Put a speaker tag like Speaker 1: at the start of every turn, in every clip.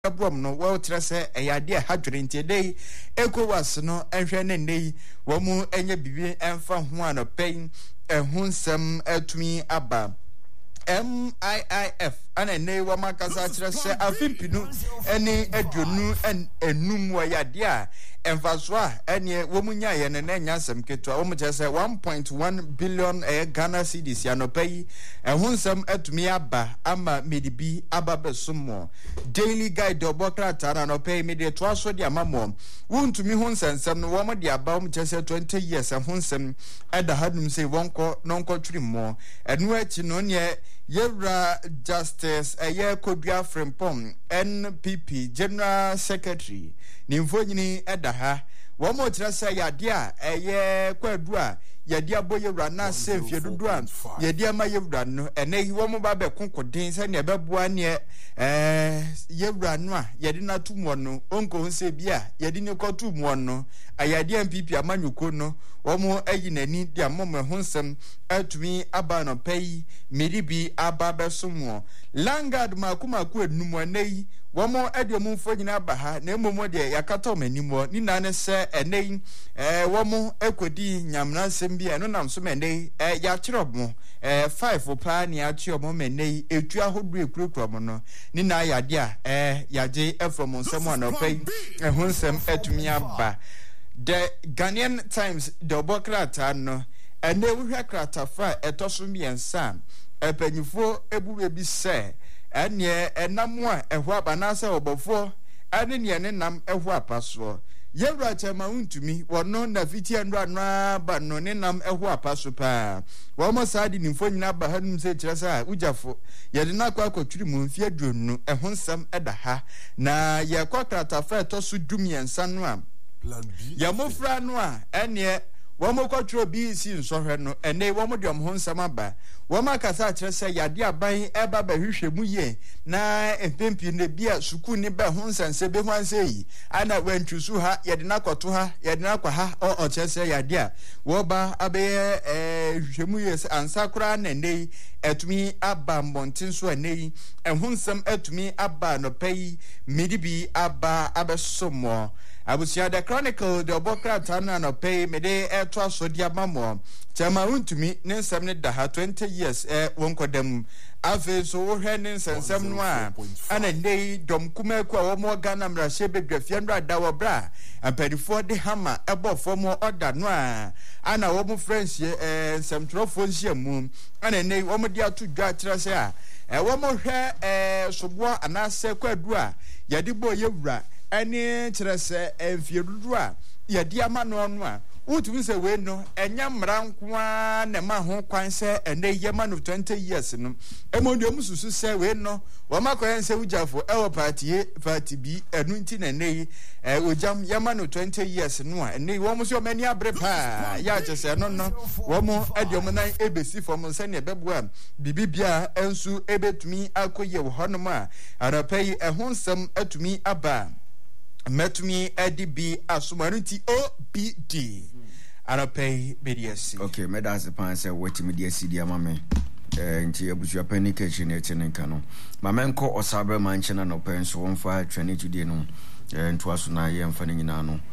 Speaker 1: Brom no well trese eyade hadwere ntede ECOWAS no enhwe ne nei wo mu enye bibi emfa ho anopen ehunsem atumi aba MIIF ana nei wo makasa trese afimpinu eni aduonu enum wo yade a emfaso a ene wo munya ye ne nyasem ketua wo mutese 1.1 billion Ghana cedis anopai ehunsem atumi aba ama medibi aba besomo daily guide obokrata na anopai mede to aso de amamo wuntumi hunsensem no wo de aba wo mutese 20 years ehunsem ada hadum say wonko nonko twirimo enu achi no ne Yewra Justice Kodua Frempong NPP General Secretary Nimfonyini edaha womo trasa yadea kwadua yadia boyewra na save yedudua yadia ma yewra no ene womo ba be konkodin se ne beboa ne yewra no a yede na tumo no onko nse bia yede ne kotumo no ayade MPP amanyuko no womo ayi nani dia momo honsem atumi aba no pay medibi aba besomo langard makuma ku enum anei womo adiomu mfonyina aba ha na emomo de yakato manimo ni nane se enei womo ekodi nyamna nsem bia no nam so menei ya kirobo 5 pa ni atiomo menei etu ahodu ekurokuro no ni na yade a yaje from nsem anopai ehonsem atumi aba the Ghanaian Times the Bokrata no ene wuhwa kratafa etoso miensa epanyifo ebuwe bi se ene enam a ehwo abanase obofo ane ne nam ehwo apaso yewra chema untumi wono na fiti andra na ba no ne nam ehwo apaso pa wo mo saadi nimfo nyina ba hanum se kirasa ujafo yede na kwa kwatwiri mu mfie aduonu ehonsam edaha na ye kwokratafa etoso dumiensa no a ya mofra no a ene womo kwatro bi si nsohwe no ene womo de omho nsama ba womo akasa kire se yade aban eba ba hwehwemu ye na empempi ne bia suku ne ba ho nsanse be ho anse yi ana wantwusu ha yade na koto ha yade na kwa ha o kire se yade a wo ba abe hwehwemu ye ansakura na nei etumi aba mbontin so anei ehho nsam etumi aba no pai midibi aba abesomo Abusia the Chronicle the Bokrata na no pay me de to aso dia mamo chama untumi ne nsem ne daha 20 years wonkodam ave so wo hwe ne nsensem no a ana nei dom kuma ku a wo mo Ghana mrahye bedwafia ndra da wo bra ampadifo de hama ebofo mo order no a ana wo mo friends nsem trofo nsiamu ana nei wo mo dia to dwa kire se a wo mo hwe sobo anase kwadu a yade bo yewura ani kirese enfiedudu a yade amano no a utumi se we no enya mra nkoa na ma ho kwan se ene yema no 20 years no emondo mususu se we no wo makoyen se ujafo ewo party bi enu nti na nei ojam yema no 20 years no a ene wo mo so mani abre pa ya chese no wo mo adiom na ebesi fom se ne beboa bibibia ensu ebetumi akoye wo honom a arapai ehonsam atumi aba metumi edibi asumaruti OBD arapai BDS.
Speaker 2: Okay, me that's the pan say what me DSC dia mame nti abusu pani kitchen na tenenka no mamenko osabe manchena no pen so wonfa training today no nto aso na ye mfa nyina no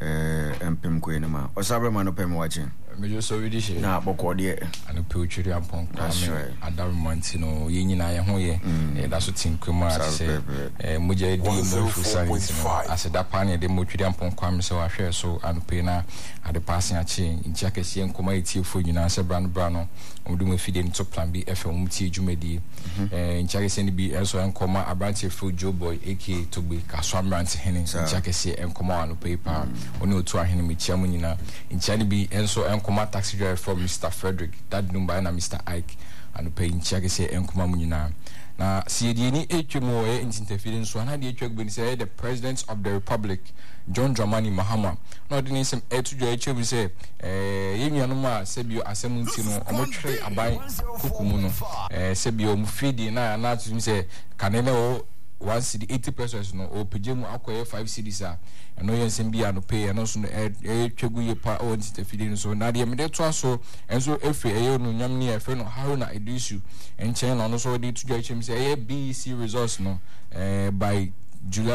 Speaker 2: empem ko enema osabe man no pen watching
Speaker 3: me just so we dish
Speaker 2: na boko de
Speaker 3: and pewchiri ampon adar month no ye nyina ye ho ye da so tinkuma say muja di mo fu science as da pan ye de motwiri ampon kwam se wa hwe so and pe na ade passing achi ntia kese nkoma etiefo nyina se brano omdu mo fide nto plan B FM mti djumedi ntia kese ni bi enso nkoma abranche fu Joe Boy AK Togbe kaso ambrante hene ntia kese nkoma anu paper oni otu ahene me chia mu nyina ntia ni bi enso Nkoma taxi driver from Mr. Frederick that number na Mr. Ike and pay in check say Nkoma munyina na CDN HMO interference so na dey check be say the president of the republic John Dramani Mahama no dey nsem etujo HMO say yenuanom a sebio asemunti no omotwe aban kokumu no sebio mu feed na to say kanele o 1 cedi 80% no o pejemu akoye 5 cedis a eno yensem bia no pay eno so no twegu ye pa o ntitafidi so na de me de to aso enso efe eye no nyam ne efe no Haruna Idisu enchen no so de to judge him say BEC results no by July